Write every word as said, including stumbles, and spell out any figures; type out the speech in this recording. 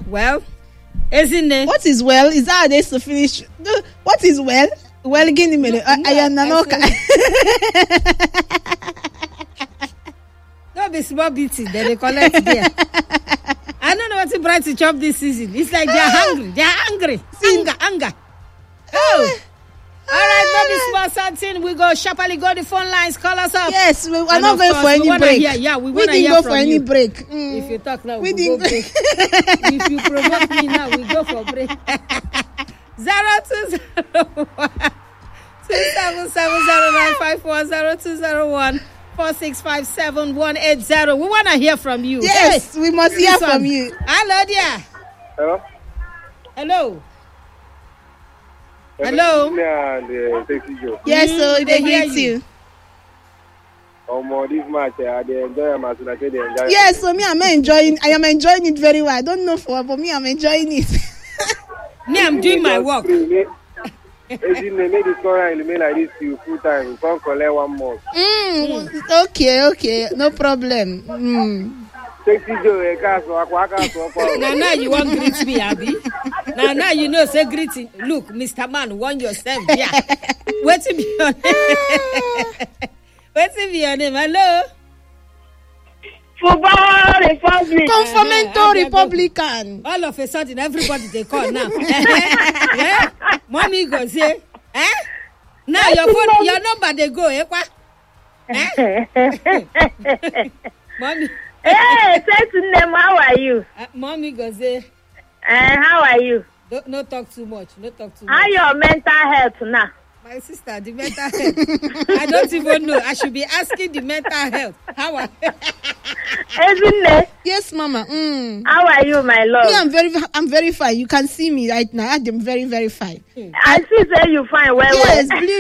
Well, isn't it? What is well? Is that how they used to finish? What is well? Well, give me a I am Nanoka. Don't be small beauty. Then they collect there. I don't know what to bright to chop this season. It's like they're hungry. They're hungry. Anger, anger. Oh. All right, maybe small something. We go sharply go the phone lines. Call us up. Yes, we are And not of going course, for any we break. Hear, yeah, we, we didn't hear go from for any you. break. Mm. If you talk now, we we didn't go break. If you provoke me now, we go for break. Zero two zero one two seven seven zero nine five four zero two zero one four six five seven one eight zero. We want to hear from you. Yes, hey, we must hear from one. you. Hello, dear. Hello. Hello. Hello. Yes, so mm, they hear you. you. Oh, this match, uh, they enjoy my so they enjoy. Yes, so me, I'm enjoying. I am enjoying it very well. I don't know for, but me, I'm enjoying it. Me, I'm doing my work. If you made the score and you like this, you full time. You can't collect one more. Mm, mm. Okay, okay, no problem. Mm. Now, now you want greet me, Abby. Now, now you know, say greeting. Look, Mister Man, want yourself. Yeah. Wait to be your name. Wait to be your name. Hello. Football Republic. Confirmento Republican. All of a sudden, everybody they call now. Yeah? Mommy go say, eh? Now your phone, your number they go, eh? What? Eh? Mommy. Hey, say to them, how are you? Uh, mommy go say, uh, how are you? Don't, no talk too much. No talk too how much. How your mental health now? My sister, the mental health. I don't even know. I should be asking the mental health. How are you? Isn't it? Yes, Mama. Mm. How are you, my love? Yeah, I'm very, I'm very fine. You can see me right now. I'm very, very fine. I see say you fine. Well, yes, well.